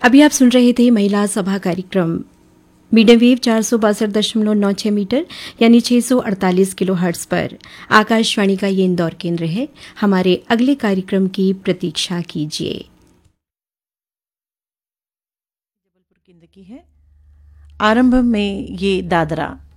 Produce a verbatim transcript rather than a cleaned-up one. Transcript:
अभी आप सुन रहे थे महिला सभा कार्यक्रम मीडियम वेव चार सौ बासठ दशमलव नौ छह मीटर यानी छह सौ अड़तालीस किलो हर्ट्ज पर आकाशवाणी का ये इंदौर केंद्र है। हमारे अगले कार्यक्रम की प्रतीक्षा कीजिए। जबलपुर केंद्र की है। आरंभ में ये दादरा